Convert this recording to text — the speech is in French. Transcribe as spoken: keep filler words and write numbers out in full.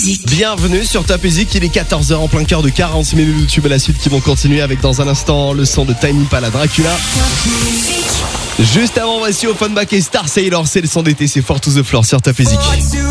Music. Bienvenue sur Top Music, il est quatorze heures en plein cœur de quarante minutes de tube à la suite qui vont continuer avec dans un instant le son de Tiny Impala Dracula. Juste avant, voici Offenbach et Star Sailor, c'est le son d'été, c'est Four to the Floor sur Top Music.